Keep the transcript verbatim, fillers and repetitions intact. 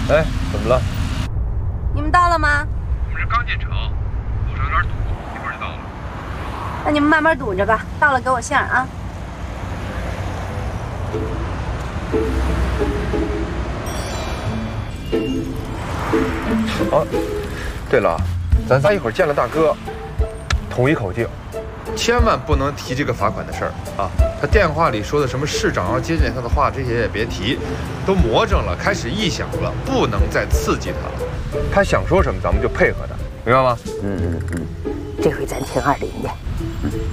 哎，怎么了？ 你们到了吗？ 我们是刚进城，路上有点堵，一会儿就到了。 那你们慢慢堵着吧，到了给我信儿啊。 哦，对了，咱仨一会儿见了大哥，统一口径，千万不能提这个罚款的事儿啊！他电话里说的什么市长要接见他的话，这些也别提，都魔怔了，开始臆想了，不能再刺激他了。他想说什么，咱们就配合他，明白吗？ 嗯嗯嗯，这回咱听二林的。